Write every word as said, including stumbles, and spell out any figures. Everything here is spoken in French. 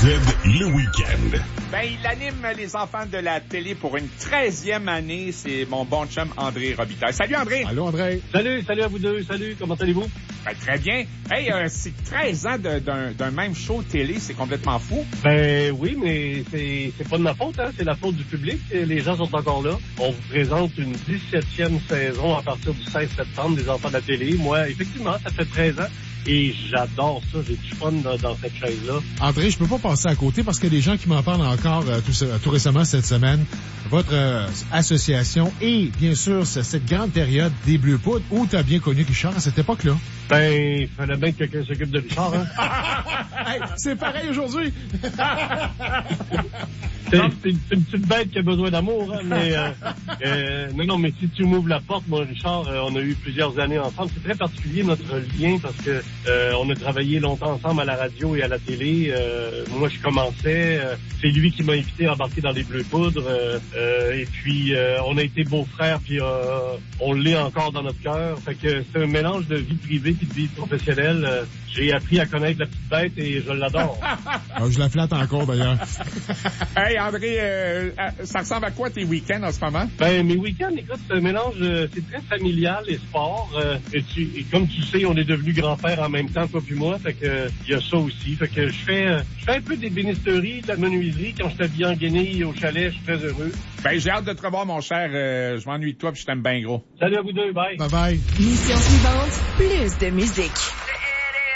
Z, le week-end. Ben, il anime les enfants de la télé pour une treizième année. C'est mon bon chum André Robitaille. Salut André! Allô André! Salut, salut à vous deux, salut, comment allez-vous? Ben, très bien. Hey, euh, c'est treize ans de, d'un, d'un même show télé, c'est complètement fou. Ben oui, mais c'est, c'est pas de ma faute, hein, c'est la faute du public. Les gens sont encore là. On vous présente une dix-septième saison à partir du seize septembre des enfants de la télé. Moi, effectivement, ça fait treize ans. Et j'adore ça, j'ai du fun dans, dans cette chaise-là. André, je peux pas passer à côté parce qu'il y a des gens qui m'en parlent encore euh, tout, tout récemment cette semaine. Votre euh, association et, bien sûr, cette grande période des Bleus Poudres où tu as bien connu Richard à cette époque-là. Ben, il fallait bien que quelqu'un s'occupe de Richard, hein. Hey, c'est pareil aujourd'hui. C'est, c'est, c'est une petite bête qui a besoin d'amour, hein, mais euh, euh, non, non, mais si tu m'ouvres la porte, moi, Richard, euh, on a eu plusieurs années ensemble. C'est très particulier notre lien parce que euh, on a travaillé longtemps ensemble à la radio et à la télé. Euh, moi, je commençais. Euh, c'est lui qui m'a invité à embarquer dans les Bleus Poudres. Euh, euh, et puis, euh, on a été beaux-frères, puis euh, on l'est encore dans notre cœur. Fait que c'est un mélange de vie privée et de vie professionnelle. Euh, j'ai appris à connaître la petite bête et je l'adore. Ah, je la flatte encore, d'ailleurs. Hey, André, euh, ça ressemble à quoi tes week-ends en ce moment? Ben, mes week-ends, écoute, c'est un mélange, euh, c'est très familial, les sports. Euh, et, tu, et comme tu sais, on est devenus grands-pères en même temps, toi puis moi, fait que il euh, y a ça aussi. Fait que je fais euh, je fais un peu d'ébénisterie, de la menuiserie. Quand je t'habille en guenille au chalet, je suis très heureux. Ben, j'ai hâte de te revoir, mon cher. Euh, je m'ennuie de toi puis je t'aime bien gros. Salut à vous deux, bye. Bye-bye. Mission suivante, plus de musique.